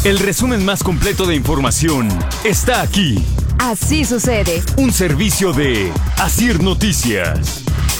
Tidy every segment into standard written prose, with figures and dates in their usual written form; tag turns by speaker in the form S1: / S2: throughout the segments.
S1: El resumen más completo de información está aquí.
S2: Así sucede.
S1: Un servicio de Asir Noticias.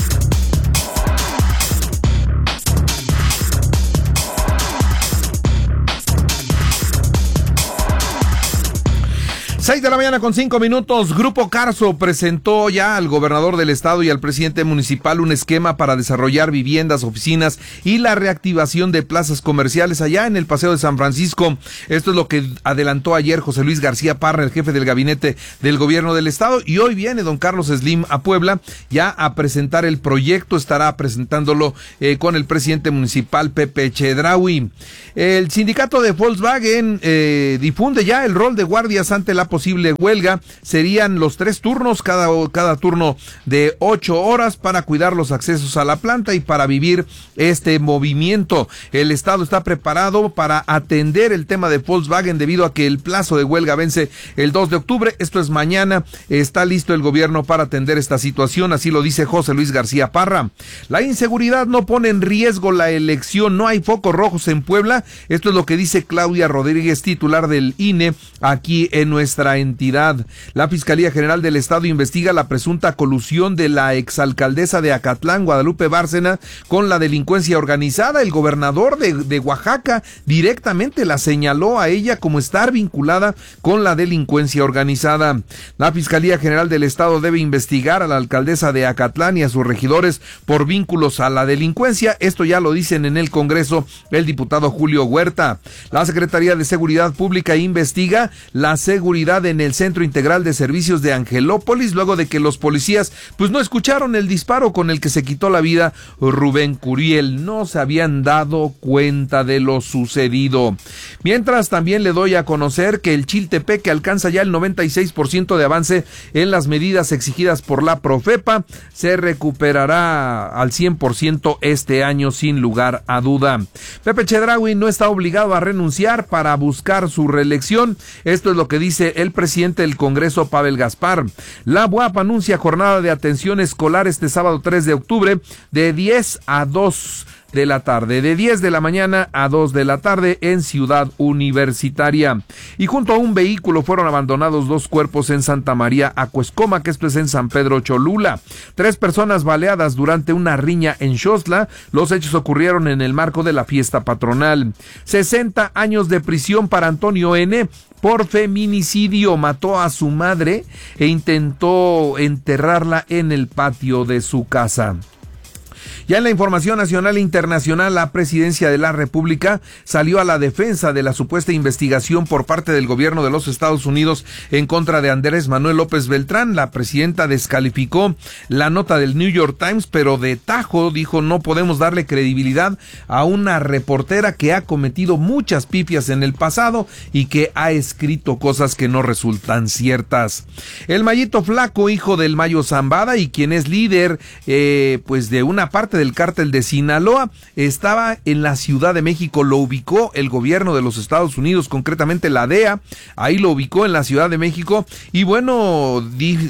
S3: Seis de la mañana con 5 minutos. Grupo Carso presentó ya al gobernador del estado y al presidente municipal un esquema para desarrollar viviendas, oficinas y la reactivación de plazas comerciales allá en el Paseo de San Francisco. Esto es lo que adelantó ayer José Luis García Parra, el jefe del gabinete del gobierno del estado, y hoy viene don Carlos Slim a Puebla ya a presentar el proyecto. Estará presentándolo con el presidente municipal Pepe Chedraui. El sindicato de Volkswagen difunde ya el rol de guardias ante la posible huelga. Serían los 3 turnos, cada turno de 8 horas para cuidar los accesos a la planta y para vivir este movimiento. El estado está preparado para atender el tema de Volkswagen debido a que el plazo de huelga vence el 2 de octubre. Esto es mañana. Está listo el gobierno para atender esta situación, así lo dice José Luis García Parra. La inseguridad no pone en riesgo la elección, no hay focos rojos en Puebla. Esto es lo que dice Claudia Rodríguez, titular del INE, aquí en nuestra entidad. La Fiscalía General del Estado investiga la presunta colusión de la exalcaldesa de Acatlán, Guadalupe Bárcena, con la delincuencia organizada. El gobernador de Oaxaca directamente la señaló a ella como estar vinculada con la delincuencia organizada. La Fiscalía General del Estado debe investigar a la alcaldesa de Acatlán y a sus regidores por vínculos a la delincuencia. Esto ya lo dicen en el Congreso el diputado Julio Huerta. La Secretaría de Seguridad Pública investiga la seguridad en el Centro Integral de Servicios de Angelópolis, luego de que los policías pues no escucharon el disparo con el que se quitó la vida Rubén Curiel. No se habían dado cuenta de lo sucedido. Mientras, también le doy a conocer que el Chiltepeque alcanza ya el 96% de avance en las medidas exigidas por la Profepa. Se recuperará al 100% este año sin lugar a duda. Pepe Chedraui no está obligado a renunciar para buscar su reelección. Esto es lo que dice el presidente del Congreso, Pavel Gaspar. La UAP anuncia jornada de atención escolar este sábado 3 de octubre de 10 a 2 de la tarde, de 10 de la mañana a 2 de la tarde en Ciudad Universitaria. Y junto a un vehículo fueron abandonados 2 cuerpos en Santa María Acuescoma, que esto es en San Pedro Cholula. 3 personas baleadas durante una riña en Xosla. Los hechos ocurrieron en el marco de la fiesta patronal. 60 años de prisión para Antonio N. por feminicidio. Mató a su madre e intentó enterrarla en el patio de su casa. Ya en la información nacional e internacional, la Presidencia de la República salió a la defensa de la supuesta investigación por parte del gobierno de los Estados Unidos en contra de Andrés Manuel López Beltrán. La presidenta descalificó la nota del New York Times, pero de tajo dijo: no podemos darle credibilidad a una reportera que ha cometido muchas pifias en el pasado y que ha escrito cosas que no resultan ciertas. El Mayito Flaco, hijo del Mayo Zambada y quien es líder pues de una parte del cártel de Sinaloa, estaba en la Ciudad de México. Lo ubicó el gobierno de los Estados Unidos, concretamente la DEA, ahí lo ubicó en la Ciudad de México, y bueno,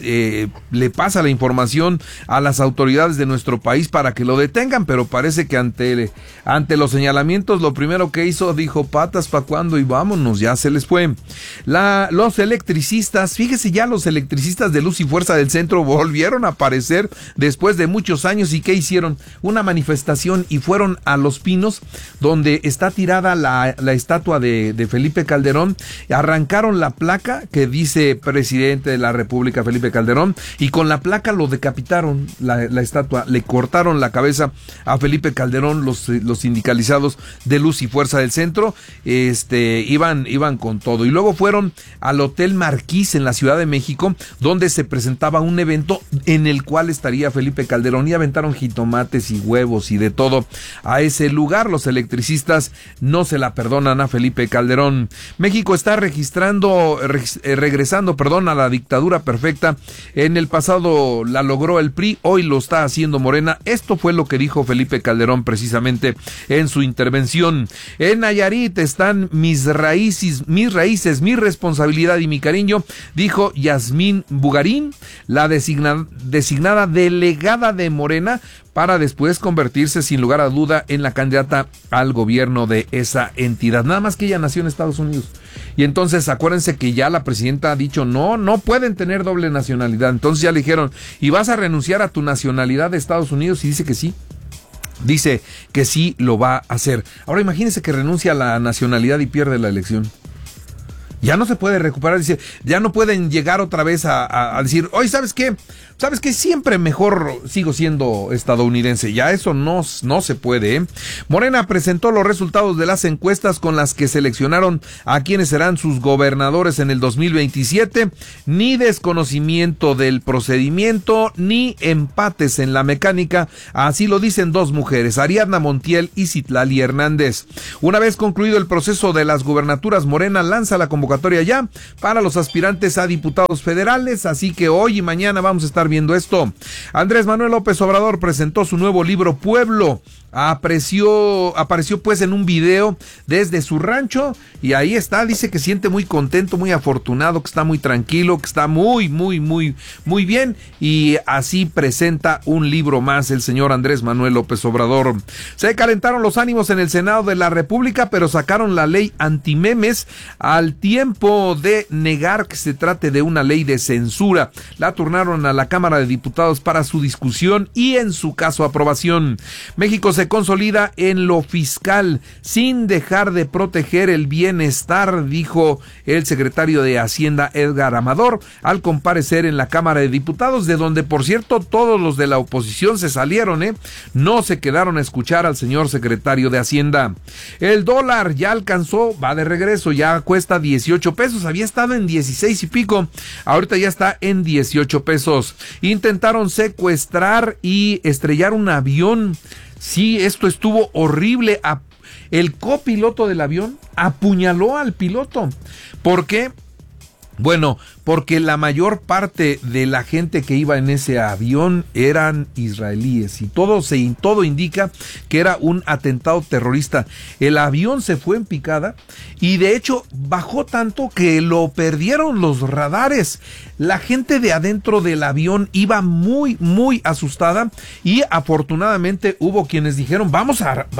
S3: le pasa la información a las autoridades de nuestro país para que lo detengan, pero parece que ante los señalamientos, lo primero que hizo, dijo: patas pa' cuando, y vámonos, ya se les fue. Los electricistas, fíjese, ya los electricistas de Luz y Fuerza del Centro volvieron a aparecer después de muchos años. ¿Y qué hicieron? Una manifestación y fueron a Los Pinos, donde está tirada la estatua de Felipe Calderón. Arrancaron la placa que dice presidente de la República Felipe Calderón, y con la placa lo decapitaron, la estatua, le cortaron la cabeza a Felipe Calderón. Los sindicalizados de Luz y Fuerza del Centro iban con todo, y luego fueron al Hotel Marquís en la Ciudad de México, donde se presentaba un evento en el cual estaría Felipe Calderón, y aventaron jitomates y huevos y de todo a ese lugar. Los electricistas no se la perdonan a Felipe Calderón. México está regresando a la dictadura perfecta. En el pasado la logró el PRI, hoy lo está haciendo Morena. Esto fue lo que dijo Felipe Calderón precisamente en su intervención. En Nayarit están mis raíces, mi responsabilidad y mi cariño, dijo Yasmín Bugarín, la designada delegada de Morena para después convertirse sin lugar a duda en la candidata al gobierno de esa entidad. Nada más que ella nació en Estados Unidos. Y entonces acuérdense que ya la presidenta ha dicho no pueden tener doble nacionalidad. Entonces ya le dijeron, ¿y vas a renunciar a tu nacionalidad de Estados Unidos? Y dice que sí. Dice que sí lo va a hacer. Ahora imagínense que renuncia a la nacionalidad y pierde la elección. Ya no se puede recuperar, dice, ya no pueden llegar otra vez a decir, oye, ¿sabes qué? ¿Sabes qué? Siempre mejor sigo siendo estadounidense. Ya eso no se puede, ¿eh? Morena presentó los resultados de las encuestas con las que seleccionaron a quienes serán sus gobernadores en el 2027. Ni desconocimiento del procedimiento, ni empates en la mecánica. Así lo dicen dos mujeres, Ariadna Montiel y Citlali Hernández. Una vez concluido el proceso de las gubernaturas, Morena lanza la convocatoria ya para los aspirantes a diputados federales. Así que hoy y mañana vamos a estar viendo esto. Andrés Manuel López Obrador presentó su nuevo libro Pueblo. Apareció pues en un video desde su rancho y ahí está, dice que siente muy contento, muy afortunado, que está muy tranquilo, que está muy bien, y así presenta un libro más el señor Andrés Manuel López Obrador. Se calentaron los ánimos en el Senado de la República, pero sacaron la ley antimemes al tiempo de negar que se trate de una ley de censura. La turnaron a la Cámara de Diputados para su discusión y en su caso aprobación. México se consolida en lo fiscal sin dejar de proteger el bienestar, dijo el secretario de Hacienda Edgar Amador al comparecer en la Cámara de Diputados, de donde por cierto todos los de la oposición se salieron, no se quedaron a escuchar al señor secretario de Hacienda. El dólar ya alcanzó, va de regreso, ya cuesta 18 pesos, había estado en 16 y pico, ahorita ya está en 18 pesos. Intentaron secuestrar y estrellar un avión. Sí, esto estuvo horrible. El copiloto del avión apuñaló al piloto. ¿Por qué? Bueno, porque la mayor parte de la gente que iba en ese avión eran israelíes y todo indica que era un atentado terrorista. El avión se fue en picada y de hecho bajó tanto que lo perdieron los radares. La gente de adentro del avión iba muy asustada y afortunadamente hubo quienes dijeron vamos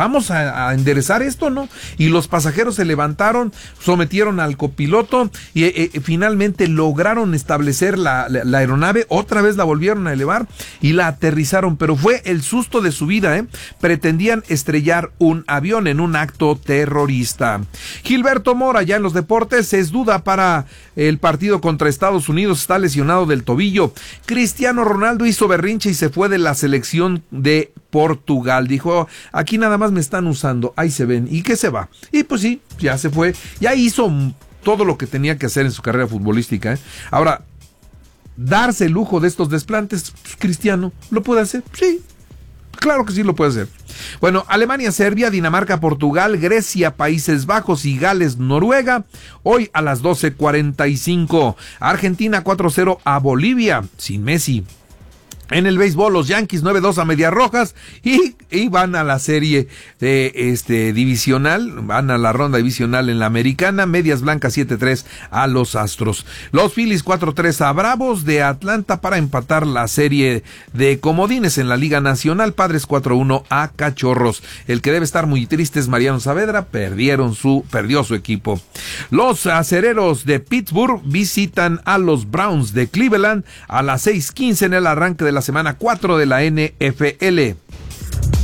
S3: a enderezar esto, ¿no? Y los pasajeros se levantaron, sometieron al copiloto y finalmente lograron establecer la aeronave, otra vez la volvieron a elevar y la aterrizaron, pero fue el susto de su vida, pretendían estrellar un avión en un acto terrorista. Gilberto Mora, ya en los deportes, es duda para el partido contra Estados Unidos, está lesionado del tobillo. Cristiano Ronaldo hizo berrinche y se fue de la selección de Portugal, dijo, aquí nada más me están usando, ahí se ven, y que se va, y pues sí, ya se fue, ya hizo todo lo que tenía que hacer en su carrera futbolística. Ahora, darse el lujo de estos desplantes, pues, Cristiano, ¿lo puede hacer? Sí, claro que sí lo puede hacer. Bueno, Alemania, Serbia, Dinamarca, Portugal, Grecia, Países Bajos y Gales, Noruega, hoy a las 12:45. Argentina 4-0 a Bolivia, sin Messi. En el béisbol, los Yankees 9-2 a Medias Rojas y van a la serie de divisional, van a la ronda divisional en la Americana. Medias Blancas 7-3 a los Astros. Los Phillies 4-3 a Bravos de Atlanta para empatar la serie de comodines en la Liga Nacional. Padres 4-1 a Cachorros. El que debe estar muy triste es Mariano Saavedra, perdió su equipo. Los Acereros de Pittsburgh visitan a los Browns de Cleveland a las 6:15 en el arranque de la semana 4 de la NFL.